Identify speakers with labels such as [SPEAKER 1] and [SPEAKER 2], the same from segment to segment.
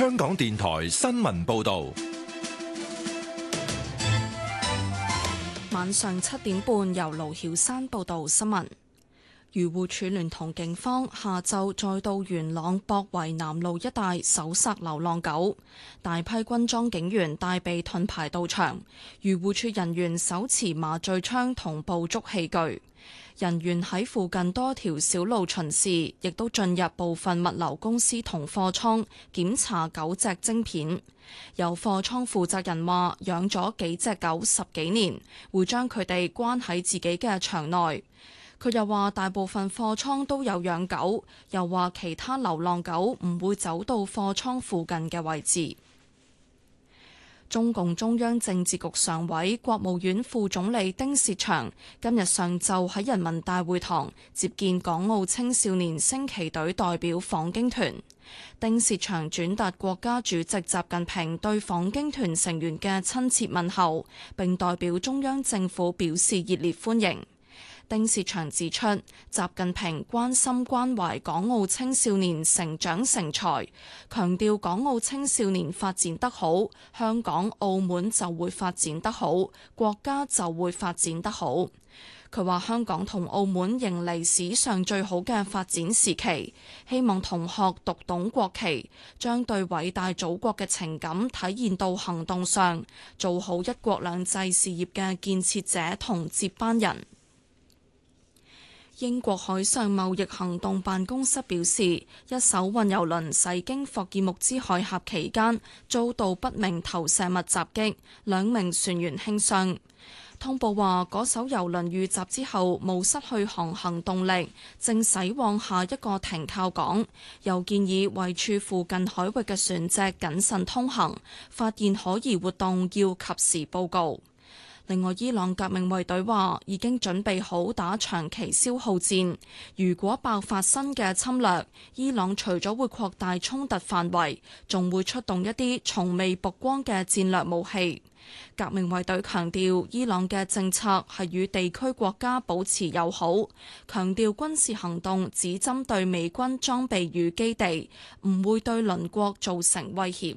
[SPEAKER 1] 香港電台新聞報道。
[SPEAKER 2] 晚上7點半，由盧曉山報道新聞。漁護署聯同警方下晝再到元朗博圍南路一帶搜索流浪狗，大批軍裝警員帶備盾牌到場，漁護署人員手持麻醉槍同捕捉器具，人員喺附近多條小路巡視，亦都進入部分物流公司同貨倉檢查狗隻晶片。有貨倉負責人話，養咗幾隻狗10幾年，會將佢哋關喺自己嘅場內。佢又話大部分貨倉都有養狗，又話其他流浪狗唔會走到貨倉附近嘅位置。中共中央政治局常委、國務院副總理丁薛祥今日上晝喺人民大會堂接見港澳青少年升旗隊代表訪京團。丁薛祥轉達國家主席習近平對訪京團成員嘅親切問候，並代表中央政府表示熱烈歡迎。丁薛祥指出，習近平關心關懷港澳青少年成長成才，強調港澳青少年發展得好，香港、澳門就會發展得好，國家就會發展得好。佢話香港同澳門迎嚟史上最好嘅發展時期，希望同學讀懂國旗，將對偉大祖國嘅情感體現到行動上，做好一國兩制事業嘅建設者同接班人。英國海上貿易行動辦公室表示，一艘運油輪駛經霍爾木茲海峽期間遭到不明投射物襲擊，2名船員輕傷。通報話，嗰艘油輪遇襲之後冇失去航行動力，正駛往下一個停靠港。又建議位處附近海域嘅船隻謹慎通行，發現可疑活動要及時報告。另外，伊朗革命衛隊話已經準備好打長期消耗戰，如果爆發新嘅侵略，伊朗除咗會擴大衝突範圍，仲會出動一啲從未曝光嘅戰略武器。革命衛隊強調，伊朗嘅政策係與地區國家保持友好，強調軍事行動只針對美軍裝備與基地，唔會對鄰國造成威脅。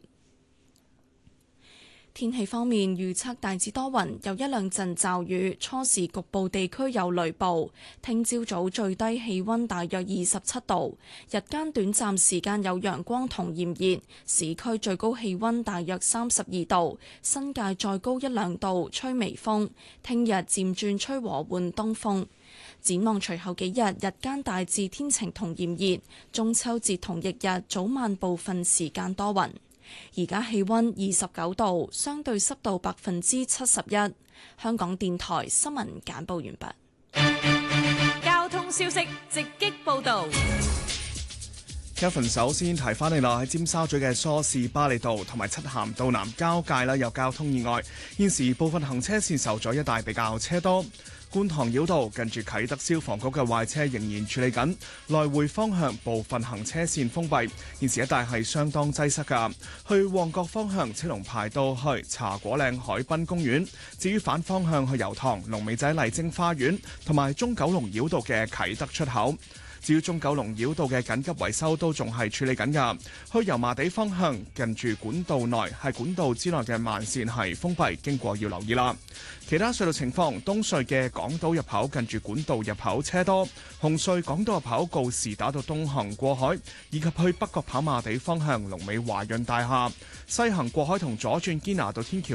[SPEAKER 2] 天氣方面，預測大致多雲，有一兩陣驟雨，初時局部地區有雷暴。聽朝早最低氣溫大約27度，日間短暫時間有陽光同炎熱，市區最高氣溫大約32度，新界再高一兩度，吹微風。聽日漸轉吹和緩東風。展望隨後幾日，日間大致天晴同炎熱，中秋節同翌日早晚部分時間多雲。而家氣溫29度，相對濕度71%。香港電台新聞簡報完
[SPEAKER 3] 畢。交通消息直擊報道。
[SPEAKER 4] Kevin 首先提翻你啦，喺尖沙咀嘅梳士巴利道同埋漆咸道南交界啦，有交通意外，現時部分行車線受阻，一帶比較車多。觀塘繞道近住啟德消防局嘅壞車仍然處理緊，來回方向部分行車線封閉，現時一帶係相當擠塞㗎。去旺角方向車龍排到去茶果嶺海濱公園，至於反方向去油塘、龍尾仔麗晶花園同埋中九龍繞道嘅啟德出口。至於中九龍繞道嘅緊急維修都仲係處理緊㗎。去油麻地方向近住管道內係管道之內嘅慢線係封閉，經過要留意啦。其他隧道情況，東隧嘅港島入口近住管道入口車多，紅隧港島入口告士打道東行過海，以及去北角跑馬地方向龍尾華潤大廈，西行過海同左轉堅拿道天橋